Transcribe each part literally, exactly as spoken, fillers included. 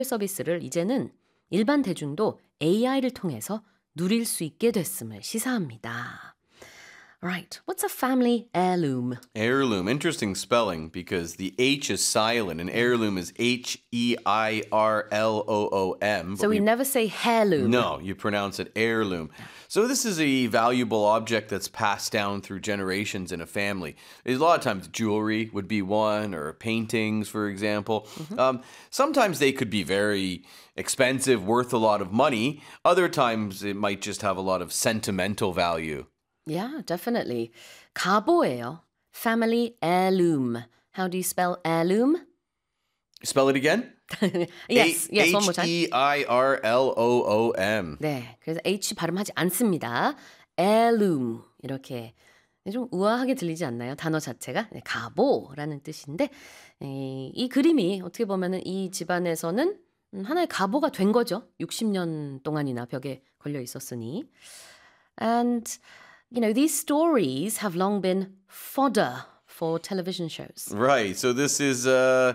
서비스를 이제는 일반 대중도 에이아이를 통해서 누릴 수 있게 됐음을 시사합니다. Right. What's a family heirloom? Heirloom, interesting spelling because the H is silent and heirloom is H E I R L O O M. So we, we never say heirloom. No, you pronounce it heirloom. So this is a valuable object that's passed down through generations in a family. A lot of times jewelry would be one, or paintings, for example. Mm-hmm. Um, sometimes they could be very expensive, worth a lot of money. Other times it might just have a lot of sentimental value. Yeah, definitely. 가보예요. Family heirloom. How do you spell heirloom? Spell it again? yes, A- yes, one more time. H E I R L O O M. 네, 그래서 H 발음하지 않습니다. heirloom 이렇게 좀 우아하게 들리지 않나요? 단어 자체가 네, 가보라는 뜻인데 이, 이 그림이 어떻게 보면은 이 집안에서는 하나의 가보가 된 거죠. 육십 년 동안이나 벽에 걸려 있었으니. And you know, these stories have long been fodder for television shows. Right. So this is uh,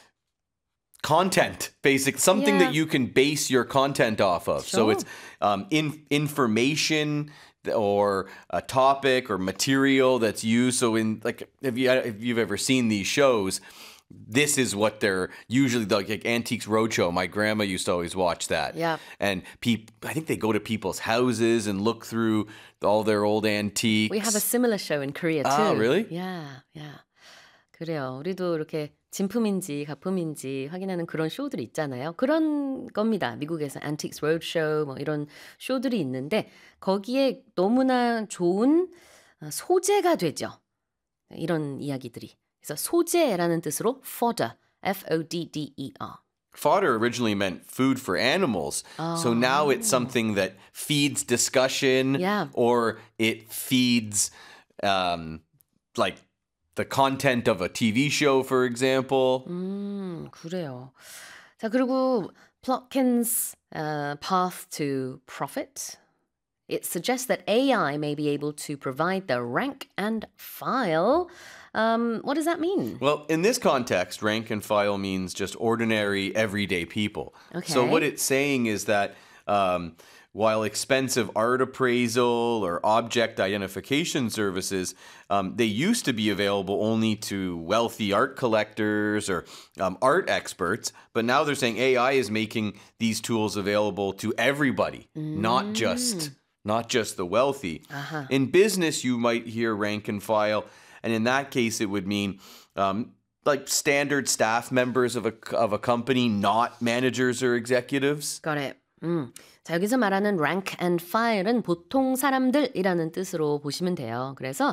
content, basic, something Yeah. that you can base your content off of. So Sure. it's um, in, information or a topic or material that's used. So in like, if you if you've ever seen these shows, this is what they're usually like, like Antiques Roadshow. My grandma used to always watch that. Yeah. And peop, I think they go to people's houses and look through all their old antiques. We have a similar show in Korea too. Ah, really? Yeah, yeah. 그래요. 우리도 이렇게 진품인지 가품인지 확인하는 그런 쇼들이 있잖아요. 그런 겁니다. 미국에서 Antiques Roadshow 뭐 이런 쇼들이 있는데 거기에 너무나 좋은 소재가 되죠. 이런 이야기들이. 그래서 소재라는 뜻으로 fodder, F O D D E R. Fodder originally meant food for animals. Oh. So now it's something that feeds discussion Yeah. or it feeds um, like the content of a T V show, for example. 음, 그래요. 자, 그리고 Plotkin's uh, path to profit. It suggests that A I may be able to provide the rank and file. Um, what does that mean? Well, in this context, rank and file means just ordinary, everyday people. Okay. So what it's saying is that um, while expensive art appraisal or object identification services, um, they used to be available only to wealthy art collectors or um, art experts, but now they're saying A I is making these tools available to everybody, mm. not just not just the wealthy. Uh-huh. In business, you might hear rank and file, and in that case, it would mean um, like standard staff members of a of a company, not managers or executives. Got it. 음. 자, 여기서 말하는 rank and file은 보통 사람들이라는 뜻으로 보시면 돼요. 그래서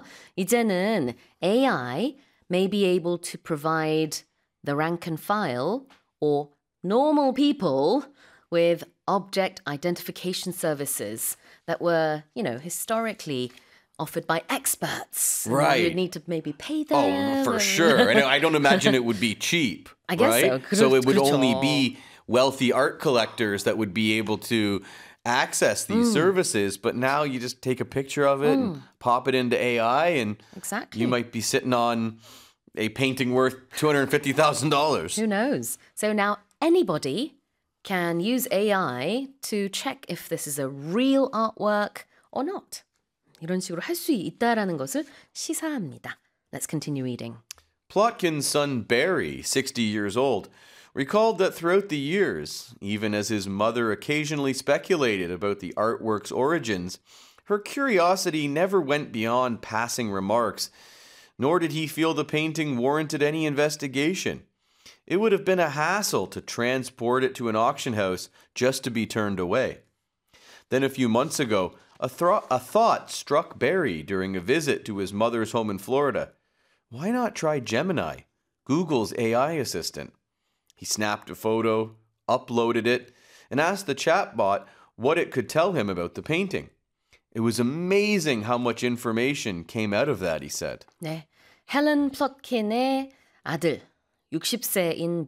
이제는 A I may be able to provide the rank and file or normal people with object identification services that were, you know, historically offered by experts. Right. You'd need to maybe pay them. Oh, for sure. And I don't imagine it would be cheap. I guess right? so. 그렇, So it would 그렇죠. only be wealthy art collectors that would be able to access these Mm. services. But now you just take a picture of it Mm. and pop it into A I, and Exactly. you might be sitting on a painting worth two hundred fifty thousand dollars. Who knows? So now anybody can use A I to check if this is a real artwork or not. 이런 식으로 할 수 있다라는 것을 시사합니다. Let's continue reading. Plotkin's son Barry, sixty years old, recalled that throughout the years, even as his mother occasionally speculated about the artwork's origins, her curiosity never went beyond passing remarks, nor did he feel the painting warranted any investigation. It would have been a hassle to transport it to an auction house just to be turned away. Then a few months ago, a, thro- a thought struck Barry during a visit to his mother's home in Florida. Why not try Gemini, Google's A I assistant? He snapped a photo, uploaded it, and asked the chatbot what it could tell him about the painting. It was amazing how much information came out of that, he said. 네, 헬렌 플럿킨의 아들, 육십 세인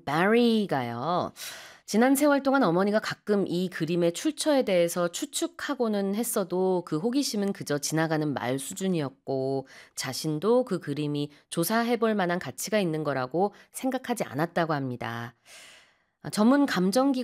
바리가요. 지난 세월 동안 어머니가 가끔 이 그림의 출처에 대해서 추측하고는 했어도 그 호기심은 그저 지나가는 말 수준이었고 자신도 그 그림이 조사해볼 만한 가치가 있는 거라고 생각하지 않았다고 합니다. 전문 감정기관